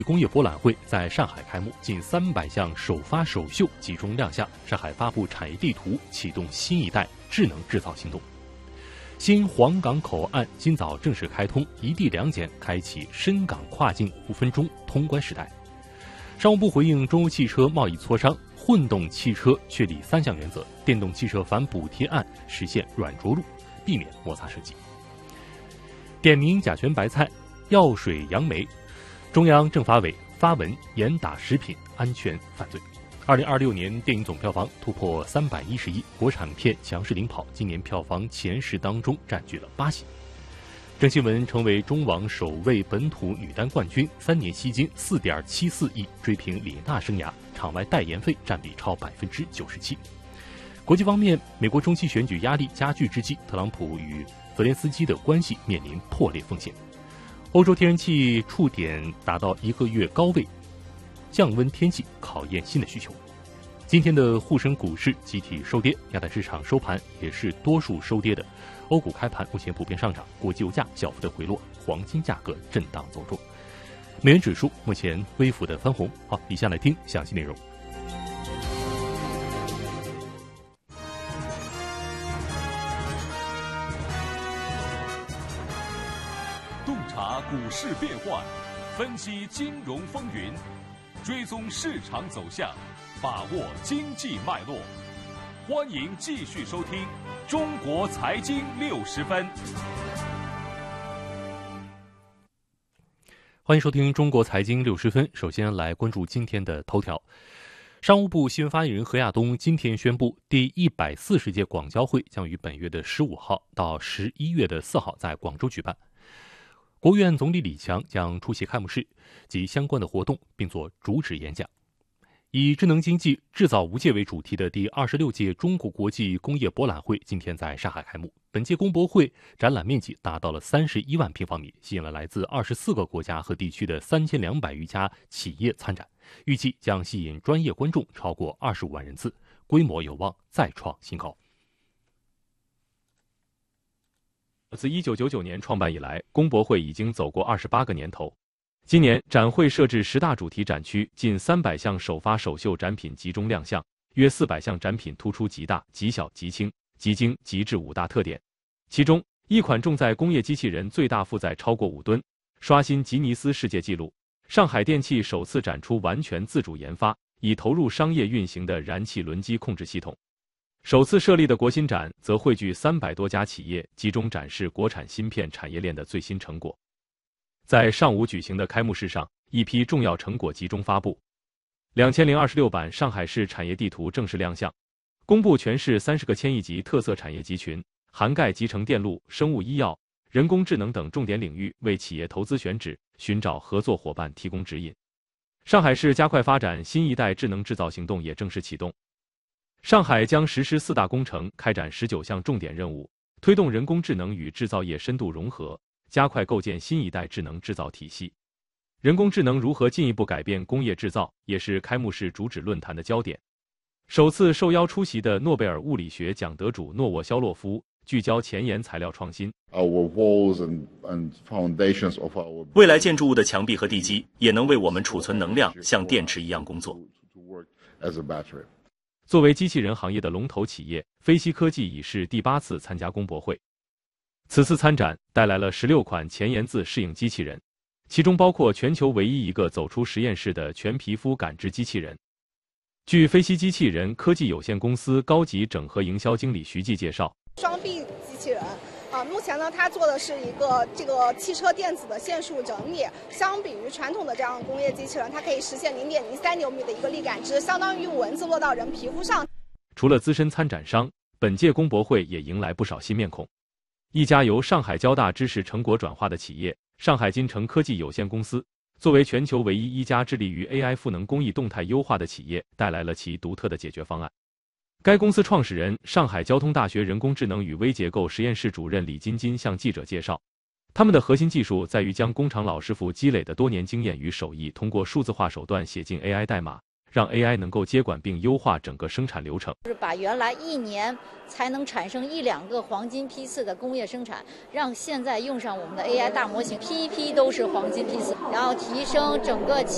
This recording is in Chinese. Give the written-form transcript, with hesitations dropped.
工业博览会在上海开幕，近300项首发首秀集中亮相。上海发布产业地图，启动新一代智能制造行动。新黄港口岸今早正式开通，一地两检开启深港跨境5分钟通关时代。商务部回应中欧汽车贸易磋商，混动汽车确立3项原则，电动汽车反补贴案实现软着陆，避免摩擦升级。点名甲醛白菜、药水杨梅，中央政法委发文严打食品安全犯罪。2026年电影总票房突破310亿，国产片强势领跑，今年票房前10当中占据了8席。郑希文成为中网首位本土女单冠军，3年吸金4.74亿，追平李娜生涯，场外代言费占比超97%。国际方面，美国中期选举压力加剧之际，特朗普与泽连斯基的关系面临破裂风险。欧洲天然气触点达到1个月高位，降温天气考验新的需求。今天的沪深股市集体收跌，亚太市场收盘也是多数收跌的。欧股开盘目前普遍上涨，国际油价小幅的回落，黄金价格震荡走弱，美元指数目前微幅的翻红。好，以下来听详细内容。 洞察股市变幻，分析金融风云，追踪市场走向，把握经济脉络。欢迎继续收听《中国财经60分》。 欢迎收听《中国财经60分》。首先来关注今天的头条。商务部新闻发言人何亚东今天宣布，第140届广交会将于本月的15号到11月的4号在广州举办。国务院总理李强将出席开幕式及相关的活动，并作主旨演讲。以智能经济、制造无界为主题的第26届中国国际工业博览会今天在上海开幕。本届工博会展览面积达到了31万平方米，吸引了来自24个国家和地区的3200余家企业参展，预计将吸引专业观众超过25万人次，规模有望再创新高。自1999年创办以来，工博会已经走过28个年头。今年展会设置10大主题展区，近300项首发首秀展品集中亮相，约400项展品突出极大、极小、极轻、极精、极致5大特点。其中，一款重载工业机器人最大负载超过5吨，刷新吉尼斯世界纪录。上海电气首次展出完全自主研发、已投入商业运行的燃气轮机控制系统。首次设立的国新展则汇聚300多家企业，集中展示国产芯片产业链的最新成果。在上午举行的开幕式上，一批重要成果集中发布。2026版上海市产业地图正式亮相，公布全市30个千亿级特色产业集群，涵盖集成电路、生物医药、人工智能等重点领域，为企业投资选址、寻找合作伙伴提供指引。上海市加快发展新一代智能制造行动也正式启动。上海将实施4大工程，开展19项重点任务，推动人工智能与制造业深度融合，加快构建新一代智能制造体系。人工智能如何进一步改变工业制造，也是开幕式主旨论坛的焦点。首次受邀出席的诺贝尔物理学奖得主诺沃肖洛夫聚焦前沿材料创新。 未来建筑物的墙壁和地基也能为我们储存能量，像电池一样工作。 作为机器人行业的龙头企业，飞西科技已是第8次参加工博会。此次参展带来了16款前沿自适应机器人，其中包括全球唯一一个走出实验室的全皮肤感知机器人。据飞西机器人科技有限公司高级整合营销经理徐继介绍， 双臂机器人目前呢，它做的是一个汽车电子的线束整理。相比于传统的这样的工业机器人，它可以实现0.03牛米的一个力感知，相当于用文字落到人皮肤上。 除了资深参展商，本届工博会也迎来不少新面孔。一家由上海交大知识成果转化的企业上海金城科技有限公司，作为全球唯一一家致力于 AI 赋能工艺动态优化的企业，带来了其独特的解决方案。该公司创始人、上海交通大学人工智能与微结构实验室主任李金金向记者介绍，他们的核心技术在于将工厂老师傅积累的多年经验与手艺，通过数字化手段写进 AI 代码，让 AI 能够接管并优化整个生产流程。 就是把原来1年才能产生1-2个黄金批次的工业生产，让现在用上我们的 AI 大模型，批都是黄金批次，然后提升整个